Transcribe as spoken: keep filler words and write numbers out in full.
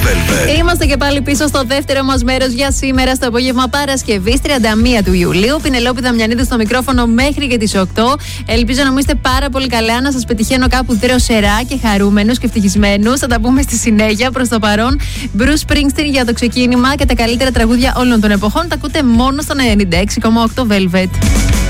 Velvet. Είμαστε και πάλι πίσω στο δεύτερο μας μέρος για σήμερα, στο απόγευμα Παρασκευής, τριάντα μία του Ιουλίου. Πινελόπη Δαμιανίδου στο μικρόφωνο μέχρι και τις οκτώ. Ελπίζω να μου είστε πάρα πολύ καλά, να σας πετυχαίνω κάπου δροσερά και χαρούμενους και ευτυχισμένους. Θα τα πούμε στη συνέχεια. Προς το παρόν, Bruce Springsteen για το ξεκίνημα και τα καλύτερα τραγούδια όλων των εποχών τα ακούτε μόνο στο ενενήντα έξι κόμμα οκτώ Velvet.